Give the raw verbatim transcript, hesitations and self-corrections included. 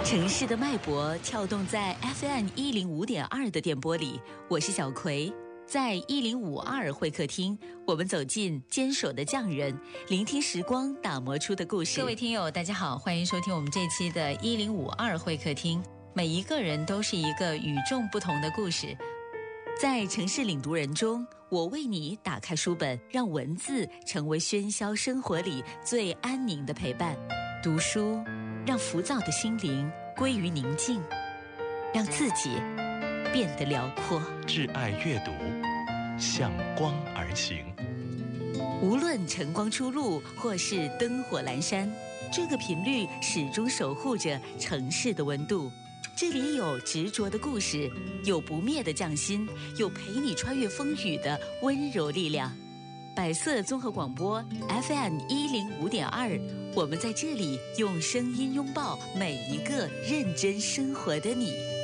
城市的脉搏跳动在 F M 一零五点二 的电波里，我是小葵。在一零五二会客厅，我们走进坚守的匠人，聆听时光打磨出的故事。各位听友大家好，欢迎收听我们这期的一零五二会客厅。每一个人都是一个与众不同的故事。在城市领读人中，我为你打开书本，让文字成为喧嚣生活里最安宁的陪伴。读书让浮躁的心灵归于宁静，让自己变得辽阔。 挚爱阅读，向光而行。 无论晨光初露或是灯火阑珊，这个频率始终守护着城市的温度。这里有执着的故事，有不灭的匠心，有陪你穿越风雨的温柔力量。百色综合广播 F M 一零五点二，我们在这里用声音拥抱每一个认真生活的你。